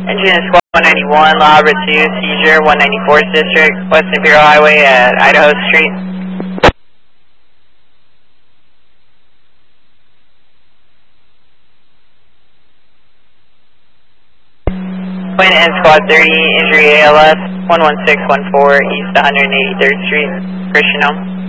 Engine is Squad 191, La Habra 2, seizure 194th District, West Imperial Highway at Idaho Street. Point N Squad 30, injury ALS 11614 East 183rd Street, Christian Home.